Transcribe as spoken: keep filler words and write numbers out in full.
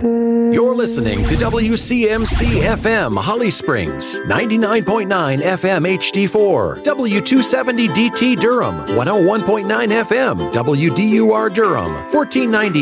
You're listening to W C M C F M Holly Springs, ninety-nine point nine F M H D four, W two seventy D T Durham, one oh one point nine F M W D U R Durham, fourteen ninety